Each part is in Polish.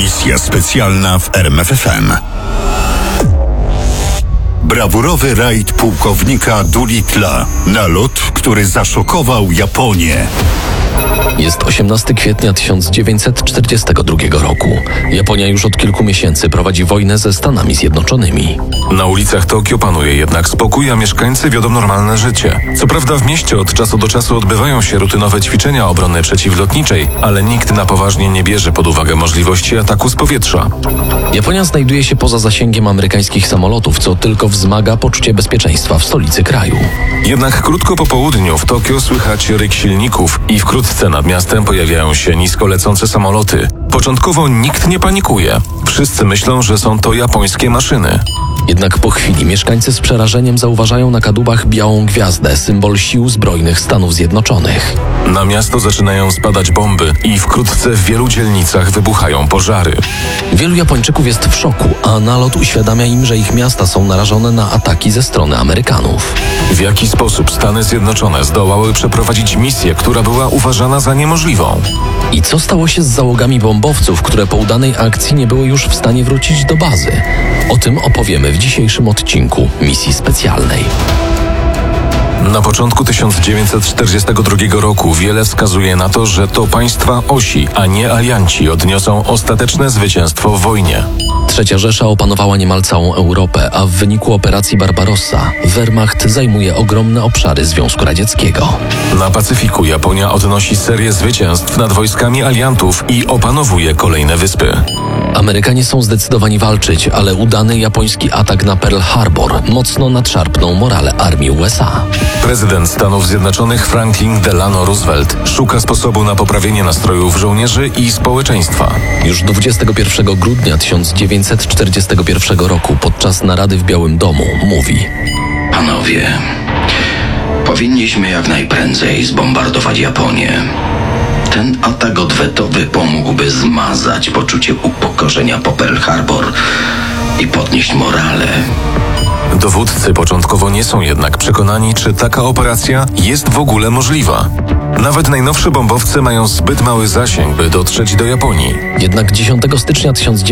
Misja specjalna w RMFFM. Brawurowy rajd pułkownika Doolittle'a na lot, który zaszokował Japonię. Jest 18 kwietnia 1942 roku. Japonia już od kilku miesięcy prowadzi wojnę ze Stanami Zjednoczonymi. Na ulicach Tokio panuje jednak spokój, a mieszkańcy wiodą normalne życie. Co prawda w mieście od czasu do czasu odbywają się rutynowe ćwiczenia obrony przeciwlotniczej, ale nikt na poważnie nie bierze pod uwagę możliwości ataku z powietrza. Japonia znajduje się poza zasięgiem amerykańskich samolotów, co tylko wzmaga poczucie bezpieczeństwa w stolicy kraju. Jednak krótko po południu w Tokio słychać ryk silników i wkrótce nad miastem pojawiają się nisko lecące samoloty. Początkowo nikt nie panikuje. Wszyscy myślą, że są to japońskie maszyny. Jednak po chwili mieszkańcy z przerażeniem zauważają na kadłubach białą gwiazdę, symbol sił zbrojnych Stanów Zjednoczonych. Na miasto zaczynają spadać bomby i wkrótce w wielu dzielnicach wybuchają pożary. Wielu Japończyków jest w szoku, a nalot uświadamia im, że ich miasta są narażone na ataki ze strony Amerykanów. W jaki sposób Stany Zjednoczone zdołały przeprowadzić misję, która była uważana za niemożliwą? I co stało się z załogami bombowców, które po udanej akcji nie były już w stanie wrócić do bazy? O tym opowiemy w dzisiejszym odcinku Misji Specjalnej. Na początku 1942 roku wiele wskazuje na to, że to państwa osi, a nie alianci odniosą ostateczne zwycięstwo w wojnie. Trzecia Rzesza opanowała niemal całą Europę, a w wyniku operacji Barbarossa Wehrmacht zajmuje ogromne obszary Związku Radzieckiego. Na Pacyfiku Japonia odnosi serię zwycięstw nad wojskami aliantów i opanowuje kolejne wyspy. Amerykanie są zdecydowani walczyć, ale udany japoński atak na Pearl Harbor mocno nadszarpnął morale armii USA. Prezydent Stanów Zjednoczonych Franklin Delano Roosevelt szuka sposobu na poprawienie nastrojów żołnierzy i społeczeństwa. Już 21 grudnia 1941 roku podczas narady w Białym Domu mówi: Panowie, powinniśmy jak najprędzej zbombardować Japonię. Ten atak odwetowy pomógłby zmazać poczucie upokorzenia po Pearl Harbor i podnieść morale. Dowódcy początkowo nie są jednak przekonani, czy taka operacja jest w ogóle możliwa. Nawet najnowsze bombowce mają zbyt mały zasięg, by dotrzeć do Japonii. Jednak 10 stycznia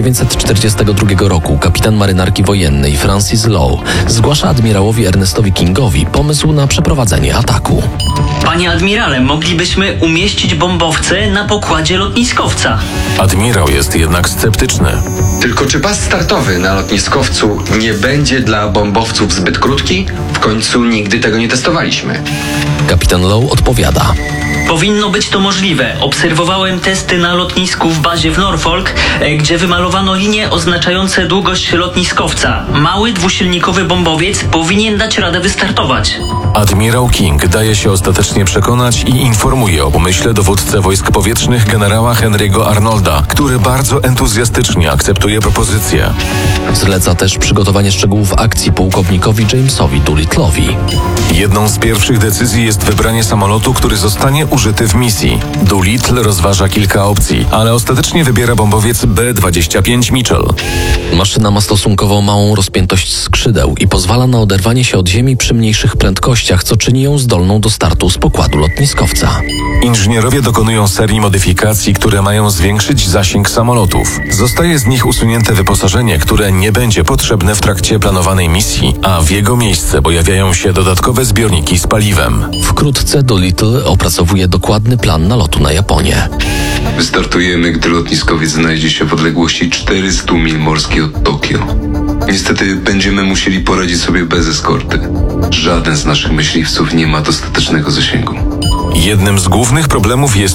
1942 roku kapitan marynarki wojennej Francis Lowe zgłasza admirałowi Ernestowi Kingowi pomysł na przeprowadzenie ataku. Panie admirale, moglibyśmy umieścić bombowce na pokładzie lotniskowca. Admirał jest jednak sceptyczny. Tylko czy pas startowy na lotniskowcu nie będzie dla bombowców zbyt krótki? W końcu nigdy tego nie testowaliśmy. Kapitan Lowe odpowiada: Powinno być to możliwe. Obserwowałem testy na lotnisku w bazie w Norfolk, gdzie wymalowano linie oznaczające długość lotniskowca. Mały, dwusilnikowy bombowiec powinien dać radę wystartować. Admirał King daje się ostatecznie przekonać i informuje o pomyśle dowódcę wojsk powietrznych generała Henry'ego Arnolda, który bardzo entuzjastycznie akceptuje propozycję. Zleca też przygotowanie szczegółów akcji pułkownikowi Jamesowi Doolittle'owi. Jedną z pierwszych decyzji jest wybranie samolotu, który zostanie użyty w misji. Doolittle rozważa kilka opcji, ale ostatecznie wybiera bombowiec B-25 Mitchell. Maszyna ma stosunkowo małą rozpiętość skrzydeł i pozwala na oderwanie się od ziemi przy mniejszych prędkościach, co czyni ją zdolną do startu z pokładu lotniskowca. Inżynierowie dokonują serii modyfikacji, które mają zwiększyć zasięg samolotów. Zostaje z nich usunięte wyposażenie, które nie będzie potrzebne w trakcie planowanej misji, a w jego miejsce pojawiają się dodatkowe zbiorniki z paliwem. Wkrótce Doolittle opracowuje dokładny plan nalotu na Japonię. Wystartujemy, gdy lotniskowiec znajdzie się w odległości 400 mil morskiej od Tokio. Niestety będziemy musieli poradzić sobie bez eskorty. Żaden z naszych myśliwców nie ma dostatecznego zasięgu. Jednym z głównych problemów jest